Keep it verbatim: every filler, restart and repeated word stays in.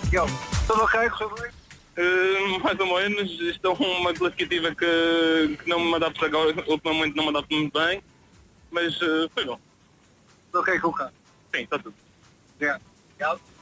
Miguel, tudo ok? Correu bem? Uh, mais ou menos, isto é uma classificativa que, que não me adapta agora, ultimamente não me adapta muito bem, mas uh, foi bom. Tudo ok com o carro? Sim, está tudo. Obrigado. Obrigado.